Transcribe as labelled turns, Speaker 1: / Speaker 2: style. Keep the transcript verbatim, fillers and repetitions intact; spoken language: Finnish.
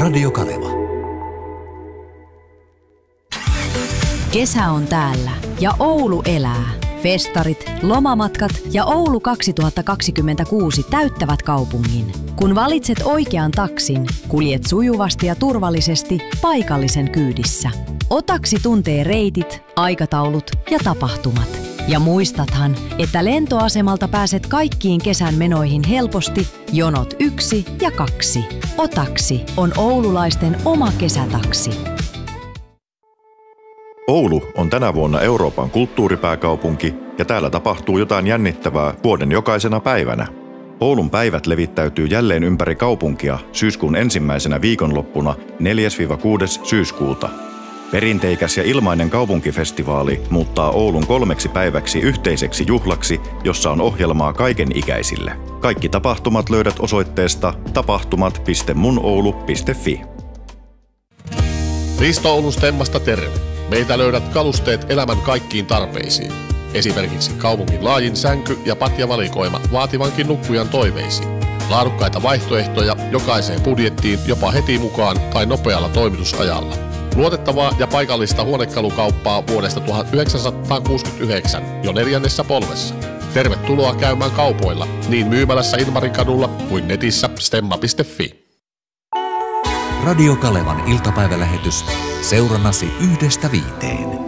Speaker 1: Radio Kaleva.
Speaker 2: Kesä on täällä ja Oulu elää. Festarit, lomamatkat ja Oulu kaksituhattakaksikymmentäkuusi täyttävät kaupungin. Kun valitset oikean taksin, kuljet sujuvasti ja turvallisesti paikallisen kyydissä. Otaksi tuntee reitit, aikataulut ja tapahtumat. Ja muistathan, että lentoasemalta pääset kaikkiin kesän menoihin helposti jonot yksi ja kaksi. Otaksi on oululaisten oma kesätaksi.
Speaker 3: Oulu on tänä vuonna Euroopan kulttuuripääkaupunki ja täällä tapahtuu jotain jännittävää vuoden jokaisena päivänä. Oulun päivät levittäytyy jälleen ympäri kaupunkia syyskuun ensimmäisenä viikonloppuna neljäs kuudes syyskuuta. Perinteikäs ja ilmainen kaupunkifestivaali muuttaa Oulun kolmeksi päiväksi yhteiseksi juhlaksi, jossa on ohjelmaa kaiken ikäisille. Kaikki tapahtumat löydät osoitteesta tapahtumat piste munoulu piste fi.
Speaker 4: Risto Oulun Stemmasta terve! Meiltä löydät kalusteet elämän kaikkiin tarpeisiin. Esimerkiksi kaupungin laajin sänky- ja patjavalikoima vaativankin nukkujan toiveisiin. Laadukkaita vaihtoehtoja jokaiseen budjettiin jopa heti mukaan tai nopealla toimitusajalla. Luotettavaa ja paikallista huonekalukauppaa vuodesta tuhatyhdeksänsataakuusikymmentäyhdeksän jo neljännessä polvessa. Tervetuloa käymään kaupoilla niin myymälässä Ilmarinkadulla kuin netissä stemma piste fi.
Speaker 1: Radio Kalevan iltapäivälähetys seurannasi yhdestä viiteen.